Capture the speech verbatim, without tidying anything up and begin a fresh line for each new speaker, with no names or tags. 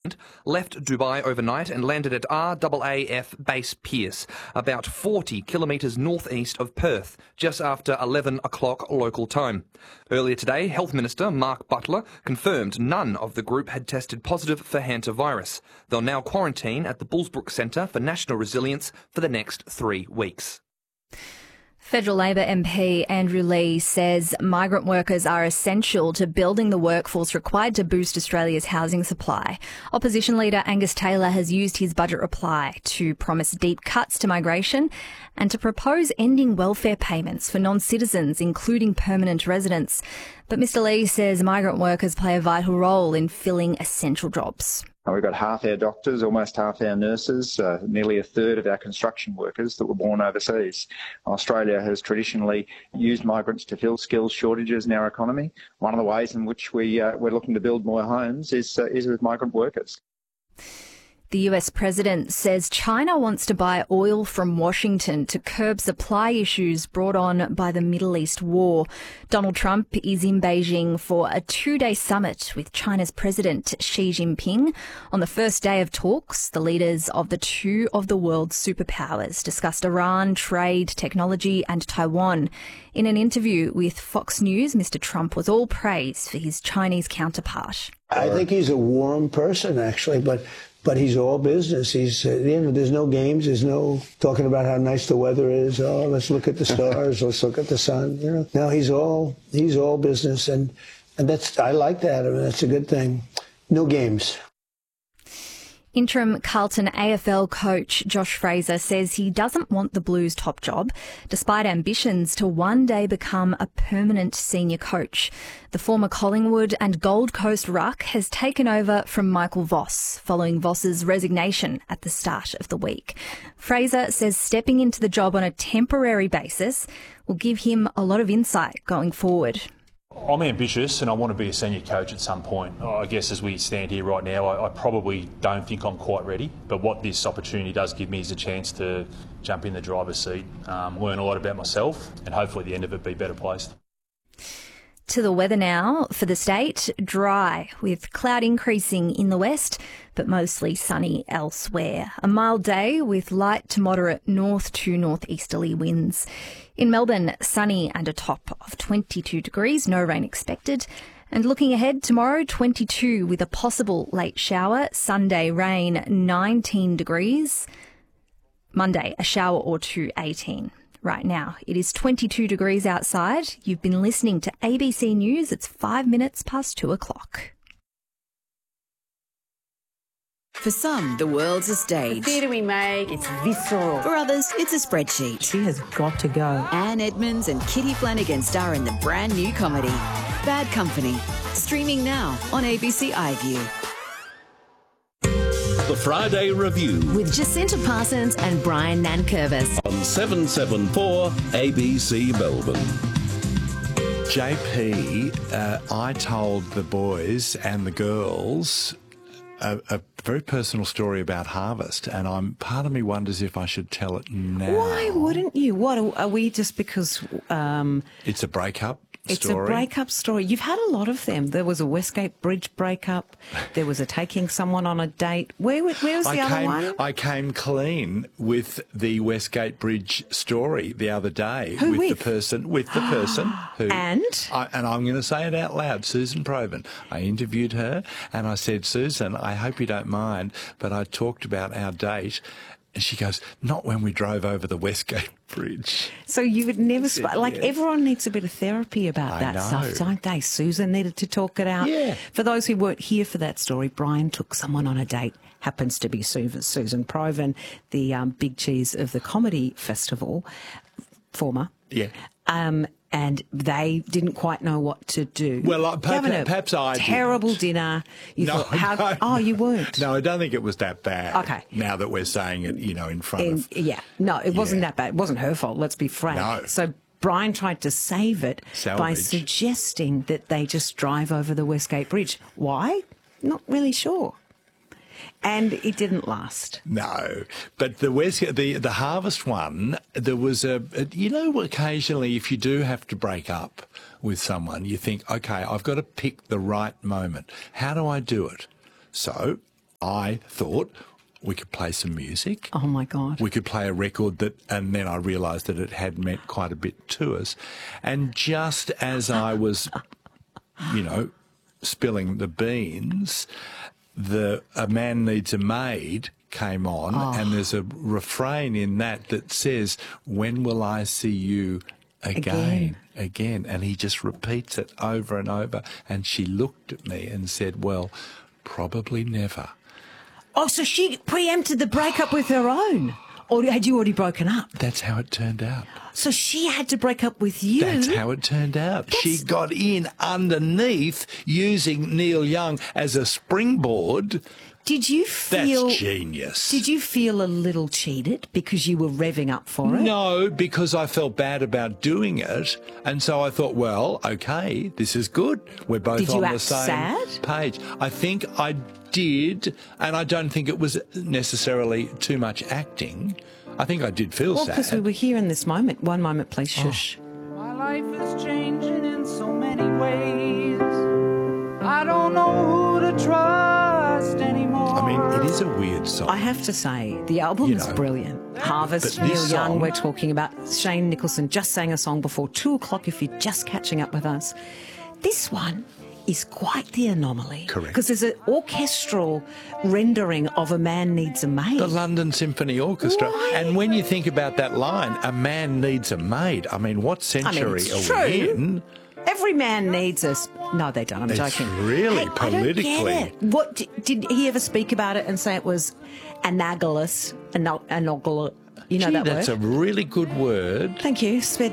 left Dubai overnight and landed at R A A F Base Pearce, about forty kilometres northeast of Perth, just after eleven o'clock local time. Earlier today, Health Minister Mark Butler confirmed none of the group had tested positive for hantavirus. They'll now quarantine at the Bullsbrook Centre for National Resilience for the next three weeks.
Federal Labor M P Andrew Leigh says migrant workers are essential to building the workforce required to boost Australia's housing supply. Opposition leader Angus Taylor has used his budget reply to promise deep cuts to migration and to propose ending welfare payments for non-citizens, including permanent residents. But Mr Leigh says migrant workers play a vital role in filling essential jobs.
We've got half our doctors, almost half our nurses, uh, nearly a third of our construction workers that were born overseas. Australia has traditionally used migrants to fill skills shortages in our economy. One of the ways in which we, uh, we're looking to build more homes is, uh, is with migrant workers.
The U S president says China wants to buy oil from Washington to curb supply issues brought on by the Middle East war. Donald Trump is in Beijing for a two-day summit with China's President Xi Jinping. On the first day of talks, the leaders of the two of the world's superpowers discussed Iran, trade, technology and Taiwan. In an interview with Fox News, Mister Trump was all praise for his Chinese counterpart.
I think he's a warm person, actually, but But he's all business. He's, uh, you know, there's no games. There's no talking about how nice the weather is. Oh, let's look at the stars. Let's look at the sun. You know, no, he's all he's all business, and and that's I like that. I mean, that's a good thing. No games.
Interim Carlton A F L coach Josh Fraser says he doesn't want the Blues' top job, despite ambitions to one day become a permanent senior coach. The former Collingwood and Gold Coast ruck has taken over from Michael Voss, following Voss's resignation at the start of the week. Fraser says stepping into the job on a temporary basis will give him a lot of insight going forward.
I'm ambitious and I want to be a senior coach at some point. I guess as we stand here right now, I, I probably don't think I'm quite ready. But what this opportunity does give me is a chance to jump in the driver's seat, um, learn a lot about myself and hopefully at the end of it be better placed.
To the weather now for the state, dry with cloud increasing in the west, but mostly sunny elsewhere. A mild day with light to moderate north to northeasterly winds. In Melbourne, sunny and a top of twenty-two degrees, no rain expected. And looking ahead, tomorrow, twenty-two with a possible late shower. Sunday, rain, nineteen degrees. Monday, a shower or two, eighteen. Right now, it is twenty-two degrees outside. You've been listening to A B C News. It's five minutes past two o'clock.
For some, the world's a stage.
The theatre we make, it's visceral.
For others, it's a spreadsheet.
She has got to go.
Anne Edmonds and Kitty Flanagan star in the brand new comedy, Bad Company. Streaming now on A B C iView.
The Friday Review
with Jacinta Parsons and Brian Nankervis
on seven seven four A B C Melbourne.
J P, uh, I told the boys and the girls a, a very personal story about Harvest, and I'm part of me wonders if I should tell it now.
Why wouldn't you? What are we just because? Um,
it's a breakup.
It's
story.
a breakup story. You've had a lot of them. There was a Westgate Bridge breakup. There was a taking someone on a date. Where, where was the
I
other
came,
one?
I came clean with the Westgate Bridge story the other day.
Who
with,
with?
the person with the person who
and
I, and I'm going to say it out loud. Susan Provan. I interviewed her and I said, Susan, I hope you don't mind, but I talked about our date. And she goes, not when we drove over the Westgate Bridge.
So you would never, sp-
said,
like
yes.
Everyone needs a bit of therapy about
I
that
know.
stuff, don't they? Susan needed to talk it out.
Yeah.
For those who weren't here for that story, Brian took someone on a date, happens to be Su- Susan Provan, the um, big cheese of the comedy festival, former.
Yeah.
Um, and they didn't quite know what to do.
Well, uh, perhaps,
Having a
perhaps I
terrible
didn't.
dinner. You
No,
thought, how,
no.
oh, you weren't.
No, I don't think it was that bad.
Okay.
Now that we're saying it, you know, in front
In,
of...
yeah, no, it wasn't
Yeah.
that bad. It wasn't her fault, let's be frank.
No.
So Brian tried to save it by
Salvage.
suggesting that they just drive over the Westgate Bridge. Why? Not really sure. And it didn't last.
No, but the West, the the Harvest one, there was a, a, you know, occasionally if you do have to break up with someone, you think, okay, I've got to pick the right moment. How do I do it? So I thought we could play some music.
Oh, my God.
We could play a record that, and then I realised that it had meant quite a bit to us. And just as I was, you know, spilling the beans, the A Man Needs a Maid came on, oh. and there's a refrain in that that says, when will I see you again? Again. Again. And he just repeats it over and over. And she looked at me and said, well, probably never.
Oh, so she preempted the breakup with her own? Or had you already broken up?
That's how it turned out.
So she had to break up with you?
That's how it turned out. That's... She got in underneath using Neil Young as a springboard.
Did you feel...
That's genius.
Did you feel a little cheated because you were revving up for it?
No, because I felt bad about doing it. And so I thought, well, OK, this is good. We're both
did
on
you
the
act
same
sad?
page. I think I did, and I don't think it was necessarily too much acting. I think I did feel
well,
sad.
Well, because we were here in this moment. One moment, please, shush.
Oh. My life is changing in so many ways. I don't know who to trust anymore.
I mean, it is a weird song.
I have to say, the album
you
is
know,
brilliant. Harvest,
Neil
Neil
Young,
Young, we're talking about. Shane Nicholson just sang a song before two o'clock if you're just catching up with us. This one is quite the anomaly.
Correct.
Because there's an orchestral rendering of A Man Needs a Maid.
The London Symphony Orchestra.
Why?
And when you think about that line, a man needs a maid, I mean, what century
I mean, it's
are
true.
we in?
Every man needs us. No, they don't. I'm
it's
joking.
really
hey,
politically.
I don't get it. What did, did he ever speak about it and say it was analogous? Anal- analogous. You know
Gee,
that
that's
word?
a really good word.
Thank you. Sped